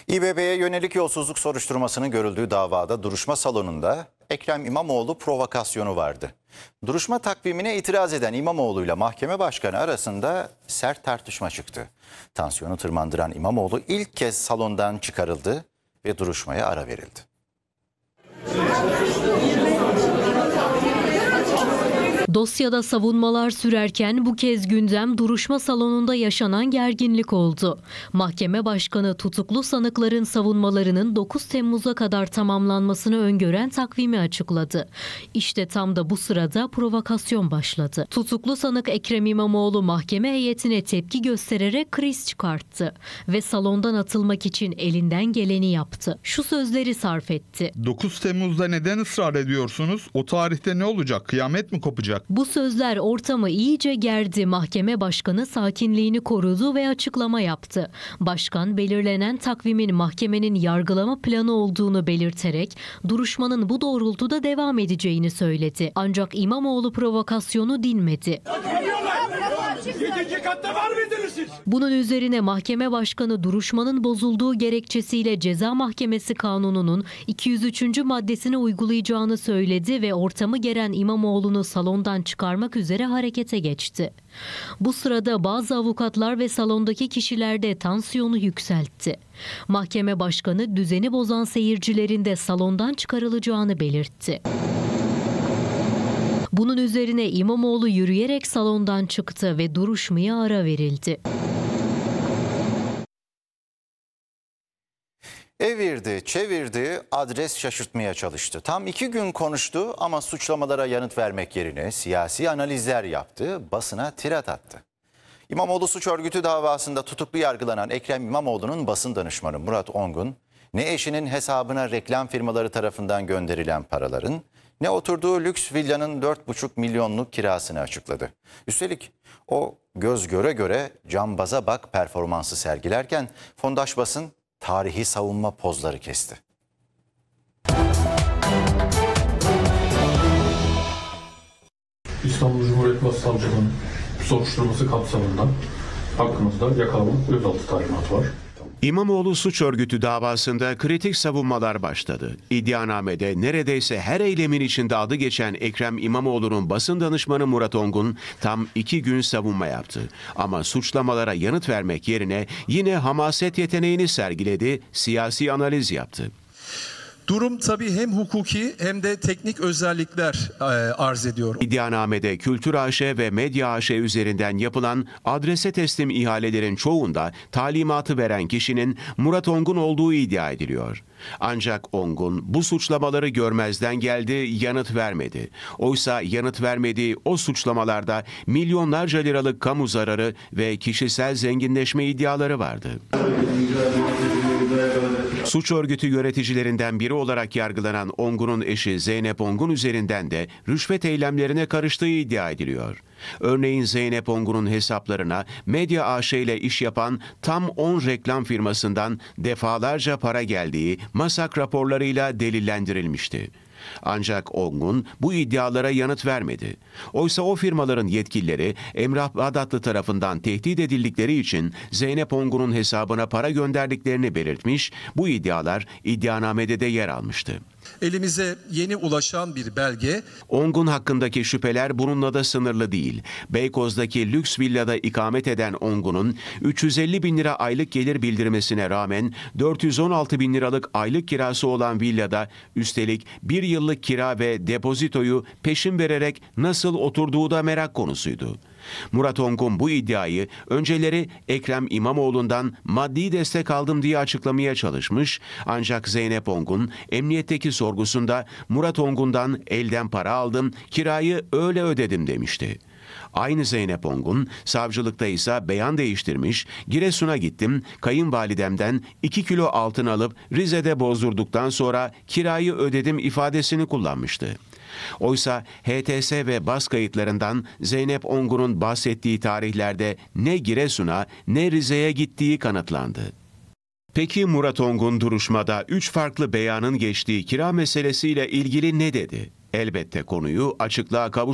İBB'ye yönelik yolsuzluk soruşturmasının görüldüğü davada duruşma salonunda Ekrem İmamoğlu provokasyonu vardı. Duruşma takvimine itiraz eden İmamoğlu ile mahkeme başkanı arasında sert tartışma çıktı. Tansiyonu tırmandıran İmamoğlu ilk kez salondan çıkarıldı ve duruşmaya ara verildi. Dosyada savunmalar sürerken bu kez gündem duruşma salonunda yaşanan gerginlik oldu. Mahkeme başkanı tutuklu sanıkların savunmalarının 9 Temmuz'a kadar tamamlanmasını öngören takvimi açıkladı. İşte tam da bu sırada provokasyon başladı. Tutuklu sanık Ekrem İmamoğlu mahkeme heyetine tepki göstererek kriz çıkarttı ve salondan atılmak için elinden geleni yaptı. Şu sözleri sarf etti. 9 Temmuz'da neden ısrar ediyorsunuz? O tarihte ne olacak? Kıyamet mi kopacak? Bu sözler ortamı iyice gerdi. Mahkeme başkanı sakinliğini korudu ve açıklama yaptı. Başkan belirlenen takvimin mahkemenin yargılama planı olduğunu belirterek duruşmanın bu doğrultuda devam edeceğini söyledi. Ancak İmamoğlu provokasyonu dinmedi. Bunun üzerine mahkeme başkanı duruşmanın bozulduğu gerekçesiyle Ceza Mahkemesi Kanunu'nun 203. maddesini uygulayacağını söyledi ve ortamı geren İmamoğlu'nu salondan çıkarmak üzere harekete geçti. Bu sırada bazı avukatlar ve salondaki kişiler de tansiyonu yükseltti. Mahkeme başkanı düzeni bozan seyircilerin de salondan çıkarılacağını belirtti. Bunun üzerine İmamoğlu yürüyerek salondan çıktı ve duruşmaya ara verildi. Evirdi, çevirdi, adres şaşırtmaya çalıştı. Tam 2 gün konuştu ama suçlamalara yanıt vermek yerine siyasi analizler yaptı, basına tirat attı. İmamoğlu suç örgütü davasında tutuklu yargılanan Ekrem İmamoğlu'nun basın danışmanı Murat Ongun, ne eşinin hesabına reklam firmaları tarafından gönderilen paraların, ne oturduğu lüks villanın 4,5 milyonluk kirasını açıkladı. Üstelik o göz göre göre cambaza bak performansı sergilerken fondaş basın tarihi savunma pozları kesti. İstanbul Cumhuriyet Başsavcılığı'nın soruşturması kapsamında hakkımızda yakalama gözaltı talimatı var. İmamoğlu suç örgütü davasında kritik savunmalar başladı. İddianamede neredeyse her eylemin içinde adı geçen Ekrem İmamoğlu'nun basın danışmanı Murat Ongun tam 2 gün savunma yaptı. Ama suçlamalara yanıt vermek yerine yine hamaset yeteneğini sergiledi, siyasi analiz yaptı. Durum tabii hem hukuki hem de teknik özellikler arz ediyor. İddianamede Kültür AŞ ve Medya AŞ üzerinden yapılan adrese teslim ihalelerin çoğunda talimatı veren kişinin Murat Ongun olduğu iddia ediliyor. Ancak Ongun bu suçlamaları görmezden geldi, yanıt vermedi. Oysa yanıt vermediği o suçlamalarda milyonlarca liralık kamu zararı ve kişisel zenginleşme iddiaları vardı. Suç örgütü yöneticilerinden biri olarak yargılanan Ongun'un eşi Zeynep Ongun üzerinden de rüşvet eylemlerine karıştığı iddia ediliyor. Örneğin Zeynep Ongun'un hesaplarına Medya AŞ ile iş yapan tam 10 reklam firmasından defalarca para geldiği MASAK raporlarıyla delillendirilmişti. Ancak Ongun bu iddialara yanıt vermedi. Oysa o firmaların yetkilileri Emrah Bağdatlı tarafından tehdit edildikleri için Zeynep Ongun'un hesabına para gönderdiklerini belirtmiş, bu iddialar iddianamede de yer almıştı. Elimize yeni ulaşan bir belge. Ongun hakkındaki şüpheler bununla da sınırlı değil. Beykoz'daki lüks villada ikamet eden Ongun'un 350 bin lira aylık gelir bildirmesine rağmen 416 bin liralık aylık kirası olan villada üstelik 1 yıllık kira ve depozitoyu peşin vererek nasıl oturduğu da merak konusuydu. Murat Ongun bu iddiayı önceleri Ekrem İmamoğlu'ndan maddi destek aldım diye açıklamaya çalışmış, ancak Zeynep Ongun emniyetteki sorgusunda Murat Ongun'dan elden para aldım, kirayı öyle ödedim demişti. Aynı Zeynep Ongun, savcılıkta ise beyan değiştirmiş, Giresun'a gittim, kayınvalidemden 2 kilo altın alıp Rize'de bozdurduktan sonra kirayı ödedim ifadesini kullanmıştı. Oysa HTS ve bas kayıtlarından Zeynep Ongun'un bahsettiği tarihlerde ne Giresun'a ne Rize'ye gittiği kanıtlandı. Peki Murat Ongun duruşmada 3 farklı beyanın geçtiği kira meselesiyle ilgili ne dedi? Elbette konuyu açıklığa kavuşturdu.